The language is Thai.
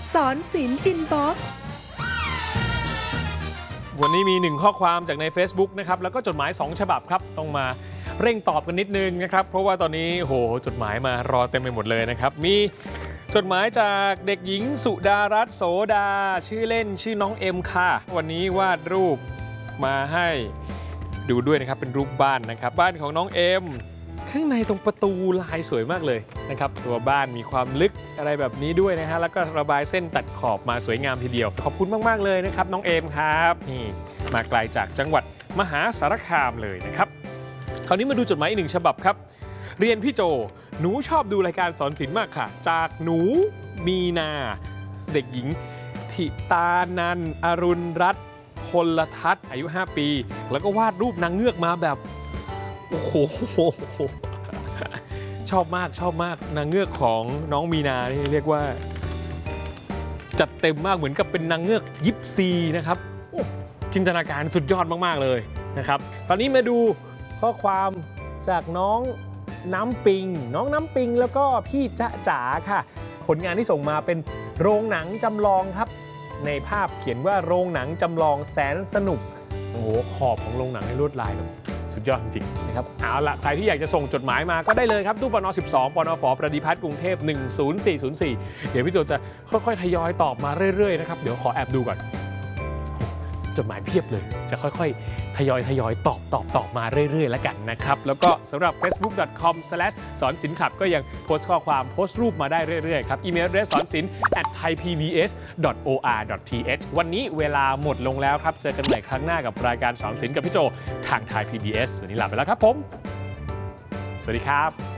สอนศิลป์อินบ็อกซ์วันนี้มี1ข้อความจากใน Facebook นะครับแล้วก็จดหมาย2ฉบับครับต้องมาเร่งตอบกันนิดนึงนะครับเพราะว่าตอนนี้โหจดหมายมารอเต็มไปหมดเลยนะครับมีจดหมายจากเด็กหญิงสุดารัตน์โสดาชื่อเล่นชื่อน้องเอ็มค่ะวันนี้วาดรูปมาให้ดูด้วยนะครับเป็นรูปบ้านนะครับบ้านของน้องเอ็มข้างในตรงประตูลายสวยมากเลยนะครับตัวบ้านมีความลึกอะไรแบบนี้ด้วยนะฮะแล้วก็ระบายเส้นตัดขอบมาสวยงามทีเดียวขอบคุณมากๆเลยนะครับน้องเอ็มครับนี่มาไกลจากจังหวัดมหาสารคามเลยนะครับคราวนี้มาดูจดหมายอีก1ฉบับครับเรียนพี่โจหนูชอบดูรายการสอนศิลป์มากค่ะจากหนูมีนาเด็กหญิงธิตานันอรุณรัตน์พลทัศน์อายุ5 ปีแล้วก็วาดรูปนางเงือกมาแบบโอ้โหชอบมากนางเงือกของน้องมีนานี่เรียกว่าจัดเต็มมากเหมือนกับเป็นนางเงือกยิปซีนะครับจินตนาการสุดยอดมากๆเลยนะครับตอนนี้มาดูข้อความจากน้องน้ำปิงแล้วก็พี่จ๊ะจ๋าค่ะผลงานที่ส่งมาเป็นโรงหนังจำลองครับในภาพเขียนว่าโรงหนังจำลองแสนสนุกโอ้โหขอบของโรงหนังให้ลวดลายแบบสุดยอดจริงๆนะครับเอาละใครที่อยากจะส่งจดหมายมาก็ได้เลยครับตู้ปน12ปนฝประดิพัฒน์กรุงเทพ10404เดี๋ยวพี่โจจะค่อยๆทยอยตอบมาเรื่อยๆนะครับเดี๋ยวขอแอบดูก่อนจดหมายเพียบเลยจะค่อยๆทยอยตอบมาเรื่อยๆแล้วกันนะครับแล้วก็สำหรับ facebook.com/สอนศิลป์ขับก็ยังโพสต์ข้อความโพสต์รูปมาได้เรื่อยๆครับอีเมลสอนศิลป์ @thaipbs.or.th วันนี้เวลาหมดลงแล้วครับเจอกันใหม่ครั้งหน้ากับรายการสอนศิลป์กับพี่โจทาง Thai PBS วันนี้ลาไปแล้วครับผมสวัสดีครับ